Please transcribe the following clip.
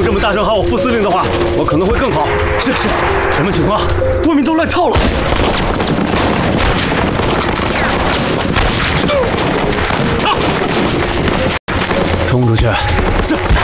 这么大声喊我副司令的话，我可能会更好。是。什么情况？外面都乱套了。冲出去！是。